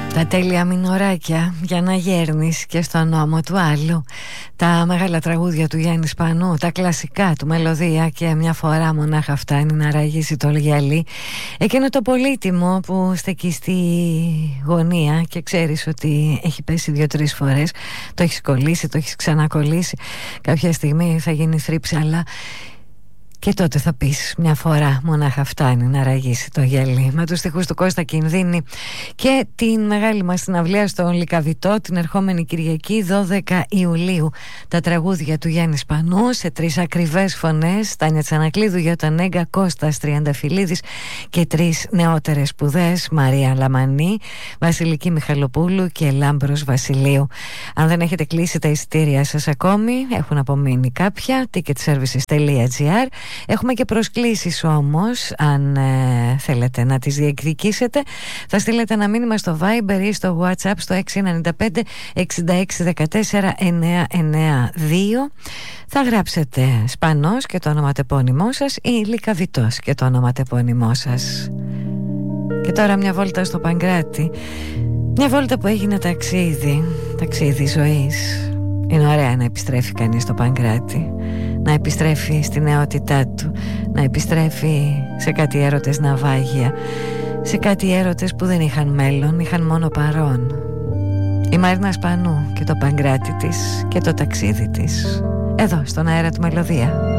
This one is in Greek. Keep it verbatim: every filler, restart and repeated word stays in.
Τα τέλεια μηνωράκια για να γέρνεις και στον νόμο του άλλου. Τα μεγάλα τραγούδια του Γιάννη Σπανού, τα κλασικά του Μελωδία και μια φορά μονάχα φτάνει να ραγίσει το γυαλί. Εκείνο το πολύτιμο που στεκεί στη γωνία και ξέρεις ότι έχει πέσει δύο-τρεις φορές. Το έχεις κολλήσει, το έχεις ξανακολλήσει. Κάποια στιγμή θα γίνει θρύψη, αλλά... Και τότε θα πεις μια φορά μονάχα φτάνει να ραγίσει το γυαλί. Με τους στιχούς του Κώστα Κινδύνη και την μεγάλη μας συναυλία στον Λυκαβητό την ερχόμενη Κυριακή δώδεκα Ιουλίου. Τα τραγούδια του Γιάννη Σπανού σε τρεις ακριβές φωνές: Τάνια Τσανακλείδου, Γιώτα Νέγκα, Κώστας Τριανταφυλλίδης και τρεις νεότερες σπουδές: Μαρία Λαμανή, Βασιλική Μιχαλοπούλου και Λάμπρος Βασιλείου. Αν δεν έχετε κλείσει τα εισιτήρια σας ακόμη, έχουν απομείνει κάποια. ticket services τελεία gr. Έχουμε και προσκλήσεις όμως, αν ε, θέλετε να τις διεκδικήσετε. Θα στείλετε ένα μήνυμα στο Viber ή στο WhatsApp στο έξι εννιά πέντε εξήντα έξι δεκατέσσερα εννιακόσια ενενήντα δύο. Θα γράψετε Σπανός και το όνομα τεπώνυμό σας ή Λυκαβητός και το όνομα τεπώνυμό σας. Και τώρα μια βόλτα στο Παγκράτη. Μια βόλτα που έγινε ταξίδι, ταξίδι ζωής. Είναι ωραία να επιστρέφει κανείς στο Παγκράτη, να επιστρέφει στη νεότητά του, να επιστρέφει σε κάτι έρωτες ναυάγια, σε κάτι έρωτες που δεν είχαν μέλλον, είχαν μόνο παρόν. Η Μαρίνα Σπανού και το Παγκράτη της και το ταξίδι της, εδώ στον αέρα του Μελωδία.